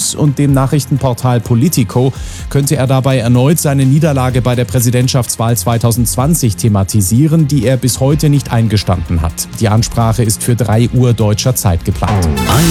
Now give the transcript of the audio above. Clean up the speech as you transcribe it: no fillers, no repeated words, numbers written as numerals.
News und dem Nachrichtenportal Politico könnte er dabei erneut seine Niederlage bei der Präsidentschaftswahl 2020 thematisieren, die er bis heute nicht eingestanden hat. Die Ansprache ist für 3 Uhr deutscher Zeit geplant.